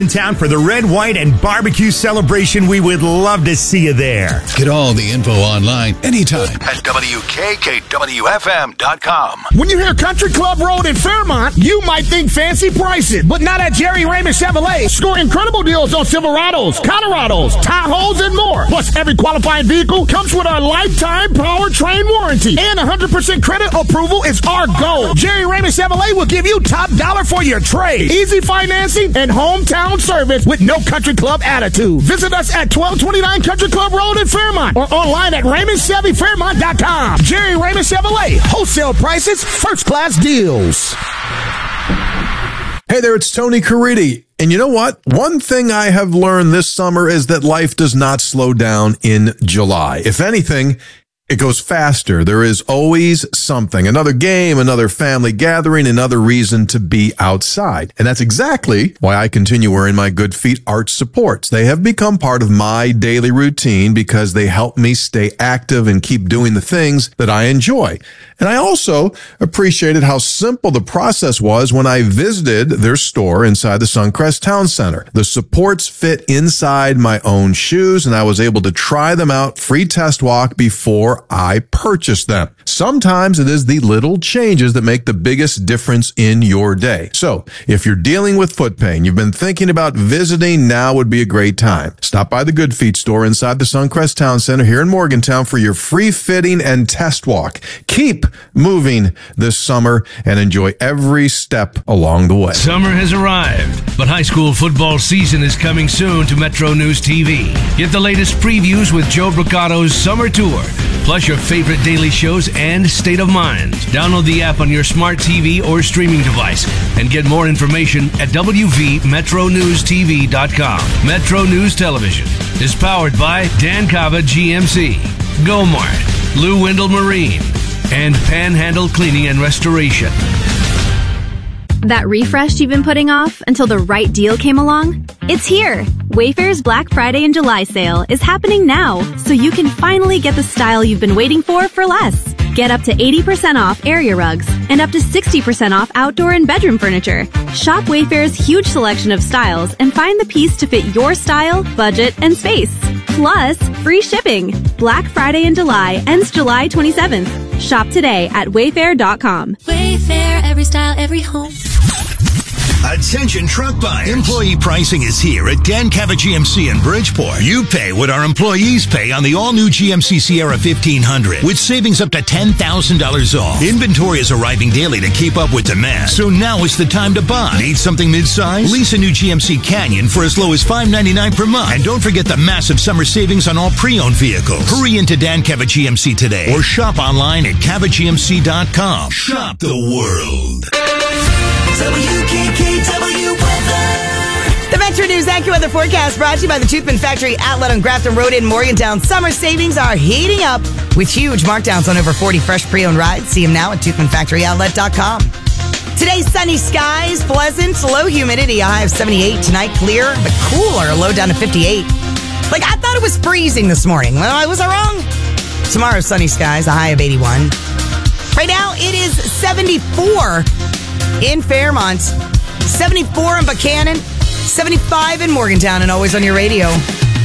In town for the Red, White, and Barbecue celebration. We would love to see you there. Get all the info online anytime at WKKWFM.com. When you hear Country Club Road in Fairmont, you might think fancy prices, but not at Jerry Raymond Chevrolet. Score incredible deals on Silverados, Colorados, Tahoes, and more. Plus, every qualifying vehicle comes with our lifetime powertrain warranty, and 100% credit approval is our goal. Jerry Raymond Chevrolet will give you top dollar for your trade, easy financing, and hometown service with no Country Club attitude. Visit us at 1229 Country Club Road in Fairmont or online at RaymondChevyFairmont.com. Jerry Raymond Chevrolet. Wholesale prices, first class deals. Hey there, it's Tony Caridi. And you know what? One thing I have learned this summer is that life does not slow down in July. If anything, it goes faster. There is always something, another game, another family gathering, another reason to be outside. And that's exactly why I continue wearing my Good Feet arch supports. They have become part of my daily routine because they help me stay active and keep doing the things that I enjoy. And I also appreciated how simple the process was when I visited their store inside the Suncrest Town Center. The supports fit inside my own shoes, and I was able to try them out, free test walk before I purchased them. Sometimes it is the little changes that make the biggest difference in your day. So if you're dealing with foot pain, you've been thinking about visiting, now would be a great time. Stop by the Good Feet store inside the Suncrest Town Center here in Morgantown for your free fitting and test walk. Keep moving this summer and enjoy every step along the way. Summer has arrived, but high school football season is coming soon to Metro News TV. Get the latest previews with Joe Bricato's Summer Tour, plus your favorite daily shows and State of Mind. Download the app on your smart TV or streaming device and get more information at WVMetroNewsTV.com. Metro News Television is powered by Dan Cava GMC, Gomart, Lou Wendell Marine, and Panhandle Cleaning and Restoration. That refresh you've been putting off until the right deal came along? It's here! Wayfair's Black Friday and July sale is happening now, so you can finally get the style you've been waiting for less. Get up to 80% off area rugs and up to 60% off outdoor and bedroom furniture. Shop Wayfair's huge selection of styles and find the piece to fit your style, budget, and space. Plus, free shipping. Black Friday in July ends July 27th. Shop today at Wayfair.com. Wayfair, every style, every home. Attention truck buyers. Employee pricing is here at Dan Cava GMC in Bridgeport. You pay what our employees pay on the all-new GMC Sierra 1500 with savings up to $10,000 off. Inventory is arriving daily to keep up with demand, so now is the time to buy. Need something mid-size? Lease a new GMC Canyon for as low as $599 per month. And don't forget the massive summer savings on all pre-owned vehicles. Hurry into Dan Cava GMC today or shop online at CavaGMC.com. Shop the world. WKKW weather. The Metro News AccuWeather forecast brought to you by the Toothman Factory Outlet on Grafton Road in Morgantown. Summer savings are heating up with huge markdowns on over 40 fresh pre-owned rides. See them now at ToothmanFactoryOutlet.com. Today, sunny skies, pleasant, low humidity, a high of 78. Tonight, clear, but cooler, low down to 58. Like, I thought it was freezing this morning. Was I wrong? Tomorrow, sunny skies, a high of 81. Right now, it is 74 in Fairmont, 74 in Buchanan, 75 in Morgantown, and always on your radio.